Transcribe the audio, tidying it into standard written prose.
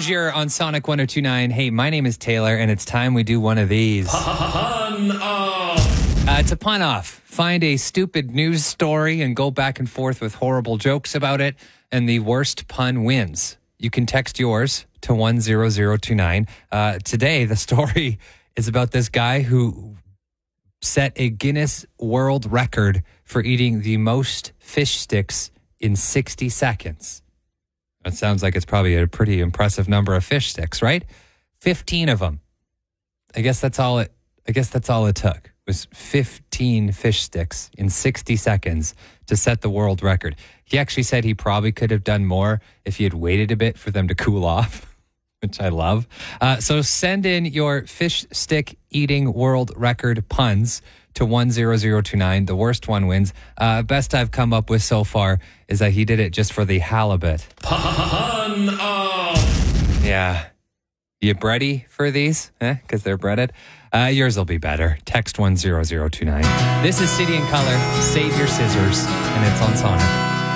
Rozier on Sonic 102.9. Hey, my name is Taylor, and it's time we do one of these. Pun off. It's a pun off. Find a stupid news story and go back and forth with horrible jokes about it, and the worst pun wins. You can text yours to 10029. Today, the story is about this guy who set a Guinness World Record for eating the most fish sticks in 60 seconds. That sounds like it's probably a pretty impressive number of fish sticks, right? 15 of them. I guess that's all it took. Was 15 fish sticks in 60 seconds to set the world record. He actually said he probably could have done more if he had waited a bit for them to cool off, which I love. So send in your fish stick eating world record puns to 10029. The worst one wins. Best I've come up with so far is that he did it just for the halibut. Pun off. Yeah. You ready for these? Because they're breaded. Yours will be better. Text 10029. This is City and Color. Save your scissors. And it's on Sonic.